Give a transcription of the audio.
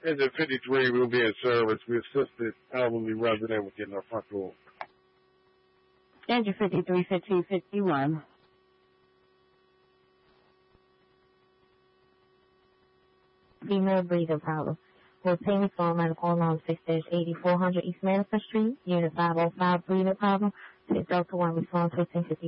Engine 53 will be in service. We assisted elderly resident with getting our front door. Engine 53, 1551. Female breathing problem. Will pay for medical alarm 6-8400 East Manifest Street, Unit 505, breathing problem. Delta 1 response 1550.